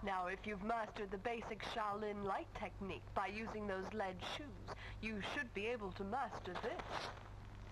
Now, if you've mastered the basic Shaolin light technique by using those lead shoes, you should be able to master this.